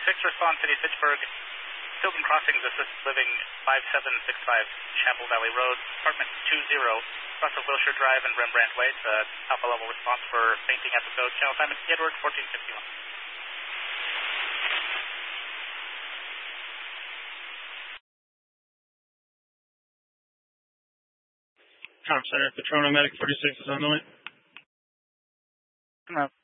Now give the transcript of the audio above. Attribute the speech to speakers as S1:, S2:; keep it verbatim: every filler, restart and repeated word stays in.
S1: six response, City of Fitchburg. Pilgrim Crossings, assisted living, five seven six five Chapel Valley Road, apartment two zero, cross of Wilshire Drive and Rembrandt Way. It's uh, alpha level response for fainting episode. Channel time is Edward fourteen fifty-one.
S2: Comp Center, Patrona Medic forty-six is on the way.
S1: Come out.